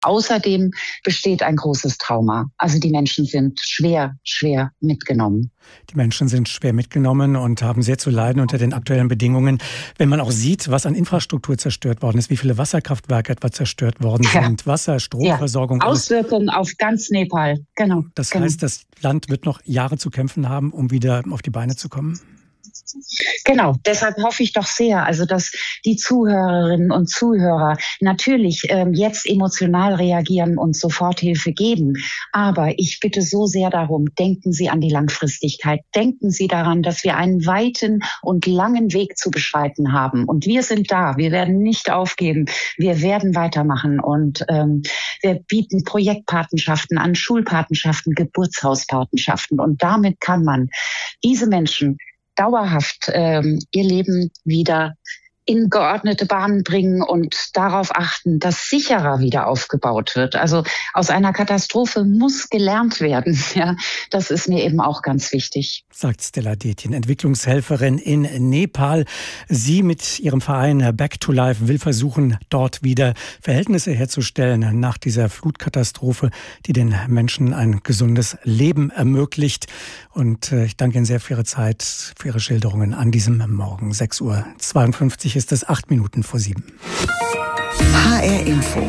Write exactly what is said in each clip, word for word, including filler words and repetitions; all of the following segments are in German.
Außerdem besteht ein großes Trauma. Also die Menschen sind schwer, schwer mitgenommen. Die Menschen sind schwer mitgenommen und haben sehr zu leiden unter den aktuellen Bedingungen. Wenn man auch sieht, was an Infrastruktur zerstört worden ist, wie viele Wasserkraftwerke etwa zerstört worden Ja. sind, Wasser, Stromversorgung. Ja. alles. Auswirkungen auf ganz Nepal. Genau. Das genau. heißt, das Land wird noch Jahre zu kämpfen haben, um wieder auf die Beine zu kommen? Genau, deshalb hoffe ich doch sehr, also dass die Zuhörerinnen und Zuhörer natürlich ähm, jetzt emotional reagieren und Soforthilfe geben. Aber ich bitte so sehr darum, denken Sie an die Langfristigkeit. Denken Sie daran, dass wir einen weiten und langen Weg zu beschreiten haben. Und wir sind da. Wir werden nicht aufgeben. Wir werden weitermachen. Und ähm, wir bieten Projektpatenschaften an, Schulpatenschaften, Geburtshauspatenschaften. Und damit kann man diese Menschen dauerhaft ähm, ihr Leben wieder in geordnete Bahnen bringen und darauf achten, dass sicherer wieder aufgebaut wird. Also aus einer Katastrophe muss gelernt werden. Ja, das ist mir eben auch ganz wichtig. Sagt Stella Detjen, Entwicklungshelferin in Nepal. Sie mit ihrem Verein Back to Life will versuchen, dort wieder Verhältnisse herzustellen nach dieser Flutkatastrophe, die den Menschen ein gesundes Leben ermöglicht. Und ich danke Ihnen sehr für Ihre Zeit, für Ihre Schilderungen an diesem Morgen. sechs Uhr zweiundfünfzig ist es, acht Minuten vor sieben. H R Info.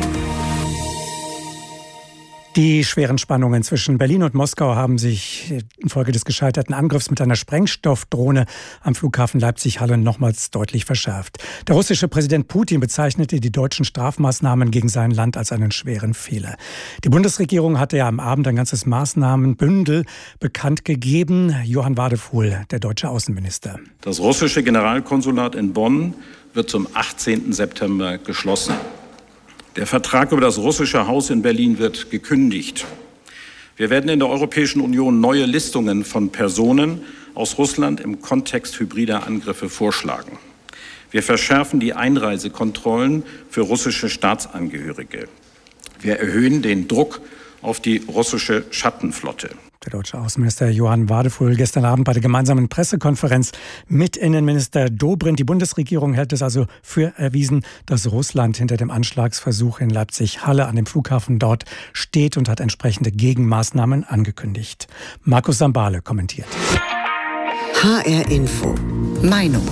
Die schweren Spannungen zwischen Berlin und Moskau haben sich infolge des gescheiterten Angriffs mit einer Sprengstoffdrohne am Flughafen Leipzig-Halle nochmals deutlich verschärft. Der russische Präsident Putin bezeichnete die deutschen Strafmaßnahmen gegen sein Land als einen schweren Fehler. Die Bundesregierung hatte ja am Abend ein ganzes Maßnahmenbündel bekannt gegeben. Johann Wadefuhl, der deutsche Außenminister. Das russische Generalkonsulat in Bonn wird zum achtzehnten September geschlossen. Der Vertrag über das russische Haus in Berlin wird gekündigt. Wir werden in der Europäischen Union neue Listungen von Personen aus Russland im Kontext hybrider Angriffe vorschlagen. Wir verschärfen die Einreisekontrollen für russische Staatsangehörige. Wir erhöhen den Druck auf die russische Schattenflotte. Der deutsche Außenminister Johann Wadefuhl gestern Abend bei der gemeinsamen Pressekonferenz mit Innenminister Dobrindt. Die Bundesregierung hält es also für erwiesen, dass Russland hinter dem Anschlagsversuch in Leipzig-Halle an dem Flughafen dort steht und hat entsprechende Gegenmaßnahmen angekündigt. Markus Sambale kommentiert. H R Info. Meinung.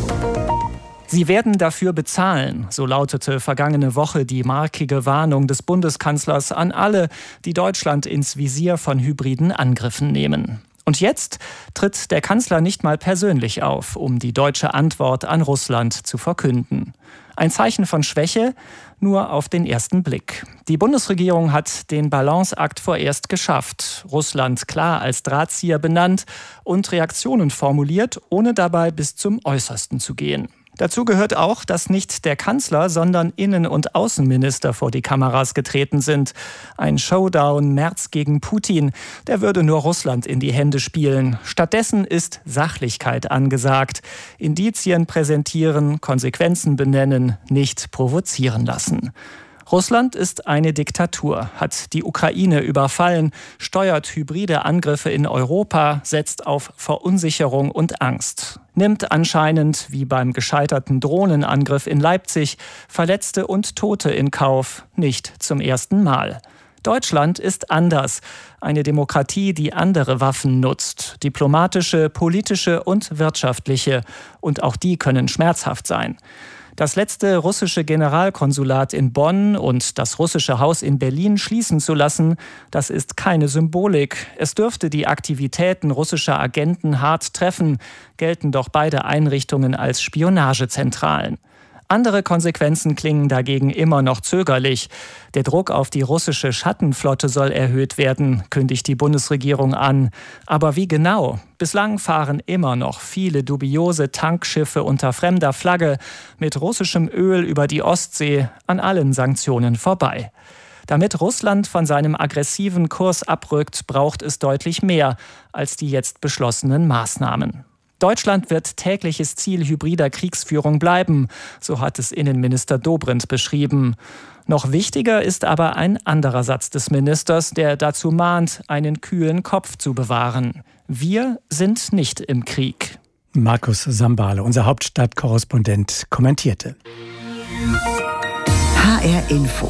Sie werden dafür bezahlen, so lautete vergangene Woche die markige Warnung des Bundeskanzlers an alle, die Deutschland ins Visier von hybriden Angriffen nehmen. Und jetzt tritt der Kanzler nicht mal persönlich auf, um die deutsche Antwort an Russland zu verkünden. Ein Zeichen von Schwäche, nur auf den ersten Blick. Die Bundesregierung hat den Balanceakt vorerst geschafft, Russland klar als Drahtzieher benannt und Reaktionen formuliert, ohne dabei bis zum Äußersten zu gehen. Dazu gehört auch, dass nicht der Kanzler, sondern Innen- und Außenminister vor die Kameras getreten sind. Ein Showdown Merz gegen Putin, der würde nur Russland in die Hände spielen. Stattdessen ist Sachlichkeit angesagt. Indizien präsentieren, Konsequenzen benennen, nicht provozieren lassen. Russland ist eine Diktatur, hat die Ukraine überfallen, steuert hybride Angriffe in Europa, setzt auf Verunsicherung und Angst. Nimmt anscheinend, wie beim gescheiterten Drohnenangriff in Leipzig, Verletzte und Tote in Kauf, nicht zum ersten Mal. Deutschland ist anders. Eine Demokratie, die andere Waffen nutzt. Diplomatische, politische und wirtschaftliche. Und auch die können schmerzhaft sein. Das letzte russische Generalkonsulat in Bonn und das russische Haus in Berlin schließen zu lassen, das ist keine Symbolik. Es dürfte die Aktivitäten russischer Agenten hart treffen, gelten doch beide Einrichtungen als Spionagezentralen. Andere Konsequenzen klingen dagegen immer noch zögerlich. Der Druck auf die russische Schattenflotte soll erhöht werden, kündigt die Bundesregierung an. Aber wie genau? Bislang fahren immer noch viele dubiose Tankschiffe unter fremder Flagge mit russischem Öl über die Ostsee an allen Sanktionen vorbei. Damit Russland von seinem aggressiven Kurs abrückt, braucht es deutlich mehr als die jetzt beschlossenen Maßnahmen. Deutschland wird tägliches Ziel hybrider Kriegsführung bleiben, so hat es Innenminister Dobrindt beschrieben. Noch wichtiger ist aber ein anderer Satz des Ministers, der dazu mahnt, einen kühlen Kopf zu bewahren. Wir sind nicht im Krieg. Markus Sambale, unser Hauptstadtkorrespondent, kommentierte. H R Info.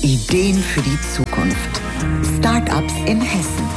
Ideen für die Zukunft. Startups in Hessen.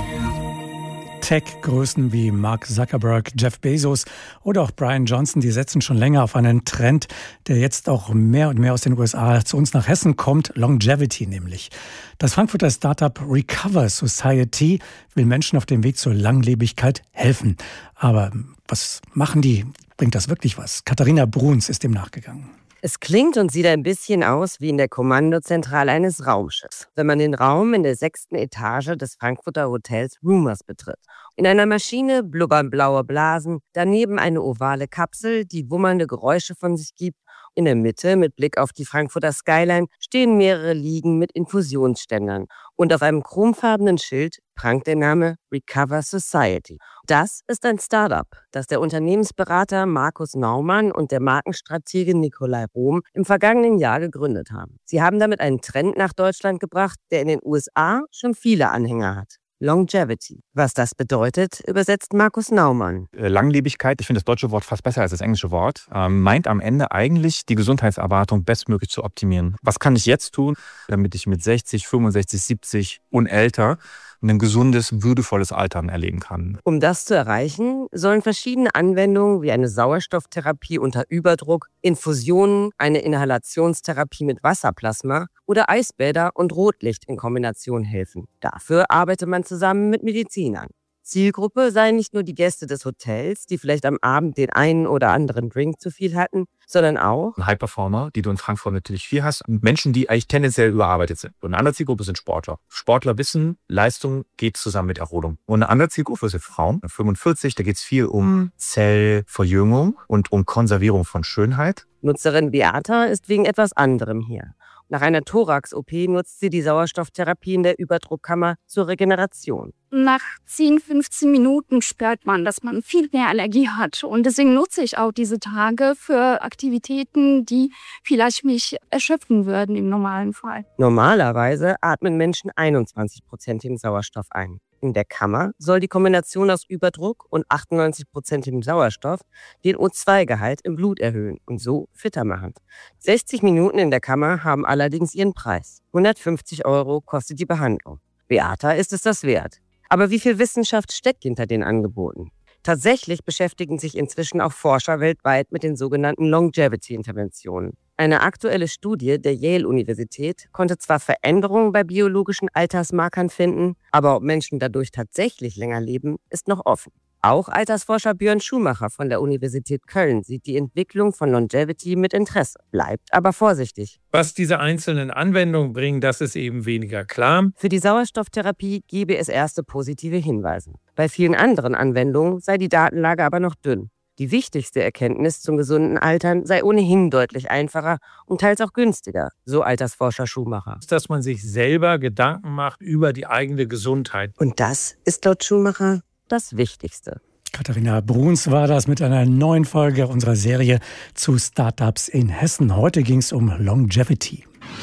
Tech-Größen wie Mark Zuckerberg, Jeff Bezos oder auch Brian Johnson, die setzen schon länger auf einen Trend, der jetzt auch mehr und mehr aus den U S A zu uns nach Hessen kommt, Longevity nämlich. Das Frankfurter Startup Recover Society will Menschen auf dem Weg zur Langlebigkeit helfen. Aber was machen die? Bringt das wirklich was? Katharina Bruns ist dem nachgegangen. Es klingt und sieht ein bisschen aus wie in der Kommandozentrale eines Raumschiffs, wenn man den Raum in der sechsten Etage des Frankfurter Hotels Rumors betritt. In einer Maschine blubbern blaue Blasen, daneben eine ovale Kapsel, die wummernde Geräusche von sich gibt. In der Mitte, mit Blick auf die Frankfurter Skyline, stehen mehrere Liegen mit Infusionsständern. Und auf einem chromfarbenen Schild prangt der Name Recover Society. Das ist ein Startup, das der Unternehmensberater Markus Naumann und der Markenstratege Nikolai Rohm im vergangenen Jahr gegründet haben. Sie haben damit einen Trend nach Deutschland gebracht, der in den U S A schon viele Anhänger hat. Longevity. Was das bedeutet, übersetzt Markus Naumann. Langlebigkeit, ich finde das deutsche Wort fast besser als das englische Wort, ähm, meint am Ende eigentlich, die Gesundheitserwartung bestmöglich zu optimieren. Was kann ich jetzt tun, damit ich mit sechzig, fünfundsechzig, siebzig und älter ein gesundes, würdevolles Altern erleben kann? Um das zu erreichen, sollen verschiedene Anwendungen wie eine Sauerstofftherapie unter Überdruck, Infusionen, eine Inhalationstherapie mit Wasserplasma oder Eisbäder und Rotlicht in Kombination helfen. Dafür arbeitet man zusammen mit Medizinern. Zielgruppe seien nicht nur die Gäste des Hotels, die vielleicht am Abend den einen oder anderen Drink zu viel hatten, sondern auch High-Performer, die du in Frankfurt natürlich viel hast. Menschen, die eigentlich tendenziell überarbeitet sind. Und eine andere Zielgruppe sind Sportler. Sportler wissen, Leistung geht zusammen mit Erholung. Und eine andere Zielgruppe sind Frauen. fünfundvierzig, da geht es viel um Zellverjüngung und um Konservierung von Schönheit. Nutzerin Beata ist wegen etwas anderem hier. Nach einer Thorax-O P nutzt sie die Sauerstofftherapie in der Überdruckkammer zur Regeneration. Nach zehn, fünfzehn Minuten spürt man, dass man viel mehr Allergie hat. Und deswegen nutze ich auch diese Tage für Aktivitäten, die vielleicht mich erschöpfen würden im normalen Fall. Normalerweise atmen Menschen einundzwanzig Prozent den Sauerstoff ein. In der Kammer soll die Kombination aus Überdruck und achtundneunzig Prozent dem Sauerstoff den O zwei Gehalt im Blut erhöhen und so fitter machen. sechzig Minuten in der Kammer haben allerdings ihren Preis. hundertfünfzig Euro kostet die Behandlung. Beata ist es das wert. Aber wie viel Wissenschaft steckt hinter den Angeboten? Tatsächlich beschäftigen sich inzwischen auch Forscher weltweit mit den sogenannten Longevity-Interventionen. Eine aktuelle Studie der Yale-Universität konnte zwar Veränderungen bei biologischen Altersmarkern finden, aber ob Menschen dadurch tatsächlich länger leben, ist noch offen. Auch Altersforscher Björn Schumacher von der Universität Köln sieht die Entwicklung von Longevity mit Interesse, bleibt aber vorsichtig. Was diese einzelnen Anwendungen bringen, das ist eben weniger klar. Für die Sauerstofftherapie gebe es erste positive Hinweise. Bei vielen anderen Anwendungen sei die Datenlage aber noch dünn. Die wichtigste Erkenntnis zum gesunden Altern sei ohnehin deutlich einfacher und teils auch günstiger, so Altersforscher Schumacher. Dass man sich selber Gedanken macht über die eigene Gesundheit. Und das ist laut Schumacher das Wichtigste. Katharina Bruns war das mit einer neuen Folge unserer Serie zu Startups in Hessen. Heute ging es um Longevity.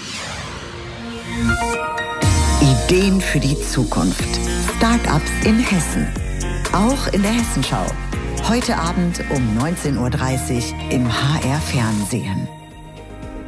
Ideen für die Zukunft. Startups in Hessen. Auch in der Hessenschau. Heute Abend um neunzehn Uhr dreißig im H R Fernsehen.